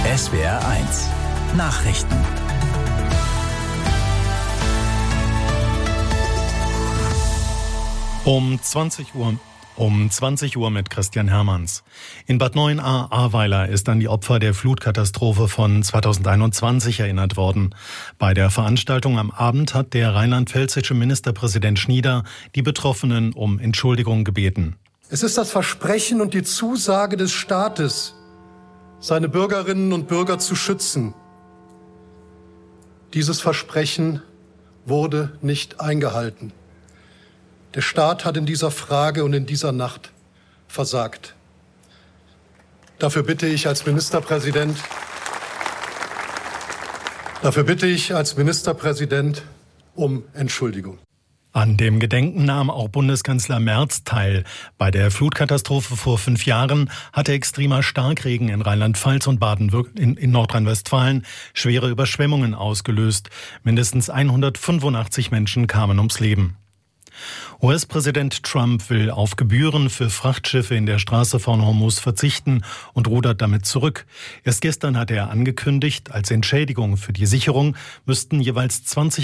SWR1 Nachrichten. Um 20 Uhr mit Christian Hermanns. In Bad Neuenahr-Ahrweiler ist an die Opfer der Flutkatastrophe von 2021 erinnert worden. Bei der Veranstaltung am Abend hat der rheinland-pfälzische Ministerpräsident Schnieder die Betroffenen um Entschuldigung gebeten. Es ist das Versprechen und die Zusage des Staates, seine Bürgerinnen und Bürger zu schützen. Dieses Versprechen wurde nicht eingehalten. Der Staat hat in dieser Frage und in dieser Nacht versagt. Dafür bitte ich als Ministerpräsident um Entschuldigung. An dem Gedenken nahm auch Bundeskanzler Merz teil. Bei der Flutkatastrophe vor 5 Jahren hatte extremer Starkregen in Rheinland-Pfalz und in Nordrhein-Westfalen schwere Überschwemmungen ausgelöst. Mindestens 185 Menschen kamen ums Leben. US-Präsident Trump will auf Gebühren für Frachtschiffe in der Straße von Hormuz verzichten und rudert damit zurück. Erst gestern hatte er angekündigt, als Entschädigung für die Sicherung müssten jeweils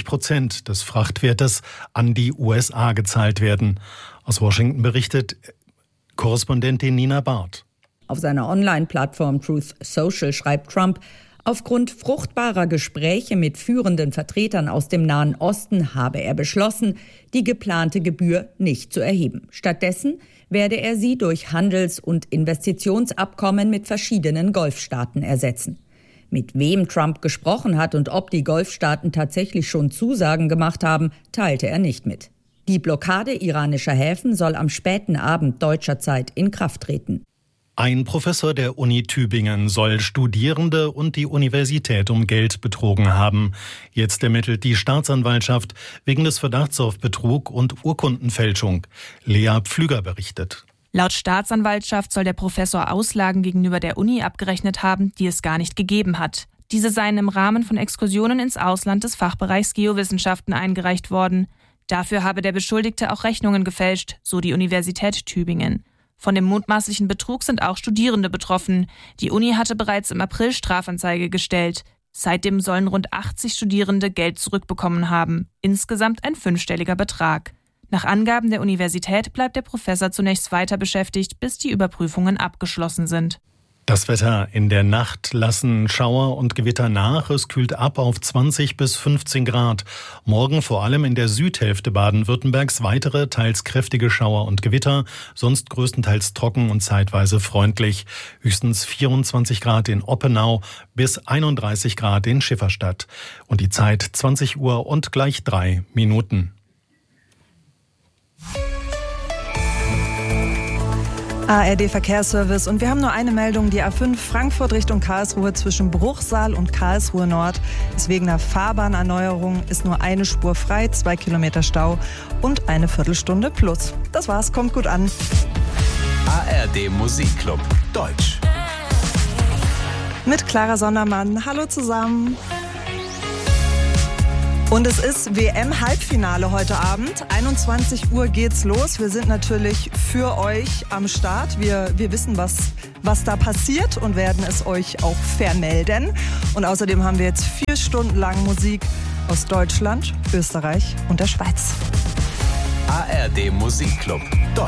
20% des Frachtwertes an die USA gezahlt werden. Aus Washington berichtet Korrespondentin Nina Barth. Auf seiner Online-Plattform Truth Social schreibt Trump: Aufgrund fruchtbarer Gespräche mit führenden Vertretern aus dem Nahen Osten habe er beschlossen, die geplante Gebühr nicht zu erheben. Stattdessen werde er sie durch Handels- und Investitionsabkommen mit verschiedenen Golfstaaten ersetzen. Mit wem Trump gesprochen hat und ob die Golfstaaten tatsächlich schon Zusagen gemacht haben, teilte er nicht mit. Die Blockade iranischer Häfen soll am späten Abend deutscher Zeit in Kraft treten. Ein Professor der Uni Tübingen soll Studierende und die Universität um Geld betrogen haben. Jetzt ermittelt die Staatsanwaltschaft wegen des Verdachts auf Betrug und Urkundenfälschung. Lea Pflüger berichtet. Laut Staatsanwaltschaft soll der Professor Auslagen gegenüber der Uni abgerechnet haben, die es gar nicht gegeben hat. Diese seien im Rahmen von Exkursionen ins Ausland des Fachbereichs Geowissenschaften eingereicht worden. Dafür habe der Beschuldigte auch Rechnungen gefälscht, so die Universität Tübingen. Von dem mutmaßlichen Betrug sind auch Studierende betroffen. Die Uni hatte bereits im April Strafanzeige gestellt. Seitdem sollen rund 80 Studierende Geld zurückbekommen haben. Insgesamt ein 5-stelliger Betrag. Nach Angaben der Universität bleibt der Professor zunächst weiter beschäftigt, bis die Überprüfungen abgeschlossen sind. Das Wetter: In der Nacht lassen Schauer und Gewitter nach. Es kühlt ab auf 20 bis 15 Grad. Morgen vor allem in der Südhälfte Baden-Württembergs weitere, teils kräftige Schauer und Gewitter. Sonst größtenteils trocken und zeitweise freundlich. Höchstens 24 Grad in Oppenau bis 31 Grad in Schifferstadt. Und die Zeit 20 Uhr und gleich 3 Minuten. ARD Verkehrsservice, und wir haben nur eine Meldung. Die A5 Frankfurt Richtung Karlsruhe zwischen Bruchsal und Karlsruhe Nord ist wegen einer Fahrbahnerneuerung ist nur eine Spur frei, 2 Kilometer Stau und eine Viertelstunde plus. Das war's, kommt gut an. ARD Musikclub Deutsch. Mit Clara Sondermann. Hallo zusammen. Und es ist WM-Halbfinale heute Abend. 21 Uhr geht's los. Wir sind natürlich für euch am Start. Wir wissen, was da passiert und werden es euch auch vermelden. Und außerdem haben wir jetzt 4 Stunden lang Musik aus Deutschland, Österreich und der Schweiz. ARD Musikclub Deutsch.